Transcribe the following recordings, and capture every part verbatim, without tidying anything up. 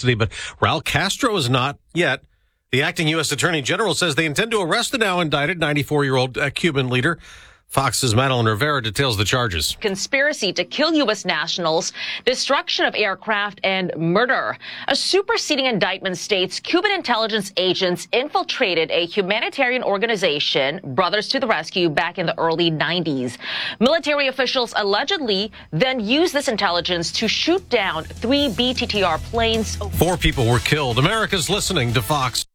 custody, but Raul Castro is not yet. The acting U S Attorney General says they intend to arrest the now indicted ninety-four-year-old uh, Cuban leader. Fox's Madeline Rivera details the charges. Conspiracy to kill U S nationals, destruction of aircraft, and murder. A superseding indictment states Cuban intelligence agents infiltrated a humanitarian organization, Brothers to the Rescue, back in the early nineties. Military officials allegedly then used this intelligence to shoot down three B T T R planes. Four people were killed. America's listening to Fox.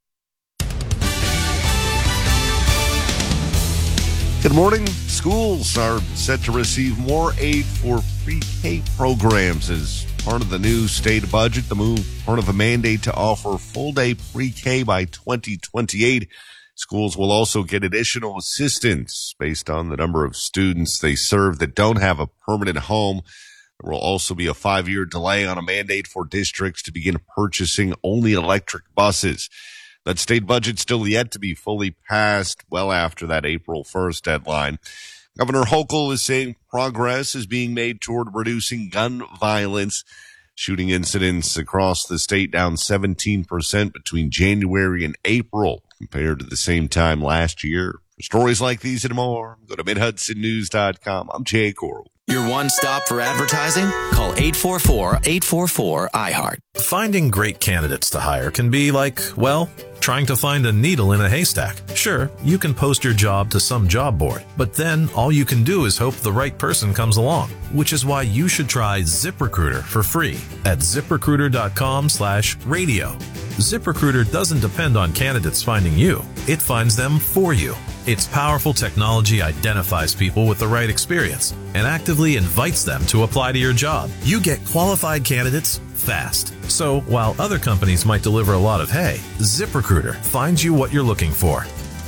Good morning. Schools are set to receive more aid for pre-K programs as part of the new state budget. The move, part of a mandate to offer full-day pre-K by twenty twenty-eight. Schools will also get additional assistance based on the number of students they serve that don't have a permanent home. There will also be a five-year delay on a mandate for districts to begin purchasing only electric buses. That state budget still yet to be fully passed well after that April first deadline. Governor Hochul is saying progress is being made toward reducing gun violence. Shooting incidents across the state down seventeen percent between January and April compared to the same time last year. For stories like these and more, go to mid hudson news dot com. I'm Jay Coral. Your one stop for advertising? Call eight four four, eight four four, I heart. Finding great candidates to hire can be like, well, trying to find a needle in a haystack. Sure, you can post your job to some job board, but then all you can do is hope the right person comes along, which is why you should try ZipRecruiter for free at ZipRecruiter.com slash radio. ZipRecruiter doesn't depend on candidates finding you. It finds them for you. Its powerful technology identifies people with the right experience and actively invites them to apply to your job. You get qualified candidates fast. So while other companies might deliver a lot of hay, ZipRecruiter finds you what you're looking for.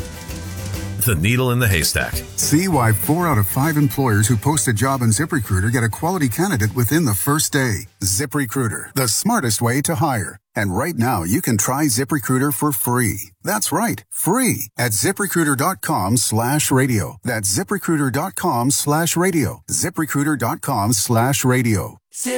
The needle in the haystack. See why four out of five employers who post a job on ZipRecruiter get a quality candidate within the first day. ZipRecruiter, the smartest way to hire. And right now, you can try ZipRecruiter for free. That's right, free at ZipRecruiter.com slash radio. That's ZipRecruiter.com slash radio. ZipRecruiter.com slash radio.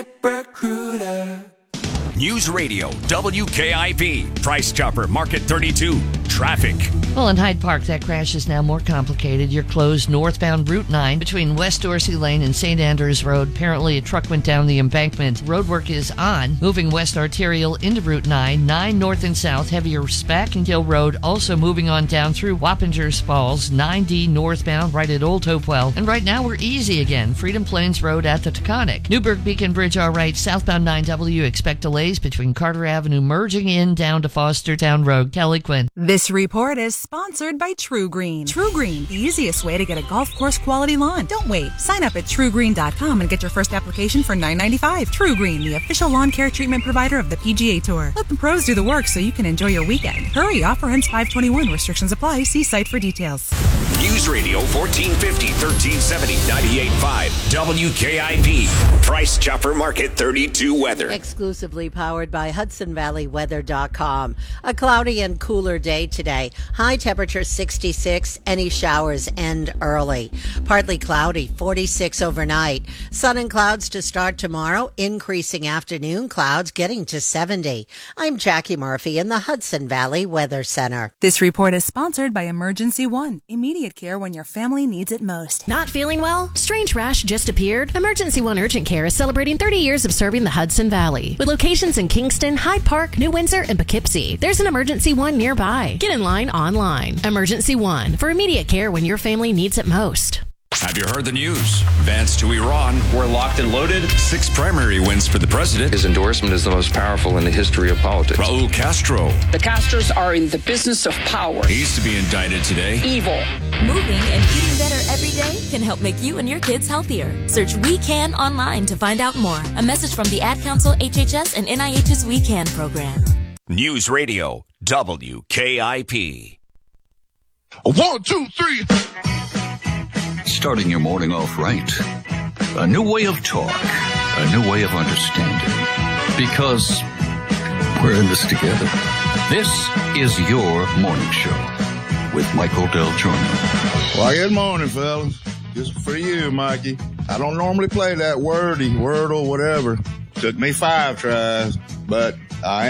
ZipRecruiter. News Radio, W K I P, Price Chopper, Market thirty-two, traffic. Well, in Hyde Park, that crash is now more complicated. You're closed northbound Route nine between West Dorsey Lane and Saint Andrews Road. Apparently, a truck went down the embankment. Roadwork is on, moving west arterial into Route nine, nine north and south, heavier Spackendale Road, also moving on down through Wappingers Falls, nine D northbound right at Old Hopewell. And right now, we're easy again. Freedom Plains Road at the Taconic. Newburgh Beacon Bridge, all right. Southbound nine W, expect delays between Carter Avenue merging in down to Fostertown Road. Kelly Quinn. This report is sponsored by True Green. True Green, the easiest way to get a golf course quality lawn. Don't wait. Sign up at true green dot com and get your first application for nine ninety-five. True Green, the official lawn care treatment provider of the P G A Tour. Let the pros do the work so you can enjoy your weekend. Hurry, offer ends five twenty-one. Restrictions apply. See site for details. News Radio fourteen fifty, thirteen seventy, ninety-eight point five, W K I P, Price Chopper Market thirty-two weather. Exclusively powered by Hudson Valley Weather dot com. A cloudy and cooler day today. High temperature sixty-six. Any showers end early. Partly cloudy, forty-six overnight. Sun and clouds to start tomorrow. Increasing afternoon clouds getting to seventy. I'm Jackie Murphy in the Hudson Valley Weather Center. This report is sponsored by Emergency One. Immediate care when your family needs it most. Not feeling well? Strange rash just appeared? Emergency One Urgent Care is celebrating thirty years of serving the Hudson Valley. With locations in Kingston, Hyde Park, New Windsor, and Poughkeepsie, there's an Emergency One nearby. Get in line online. Emergency One, for immediate care when your family needs it most. Have you heard the news? Advance to Iran. We're locked and loaded. Six primary wins for the president. His endorsement is the most powerful in the history of politics. Raul Castro. The Castros are in the business of power. He's to be indicted today. Evil. Moving and eating better every day can help make you and your kids healthier. Search We Can online to find out more. A message from the Ad Council, H H S, and N I H's We Can program. News Radio, W K I P. One, two, three. Starting your morning off right. A new way of talk. A new way of understanding. Because we're in this together. This is your morning show with Michael Del Giorno. Well, good morning, fellas. Just for you, Mikey. I don't normally play that wordy, word or whatever. Took me five tries, but I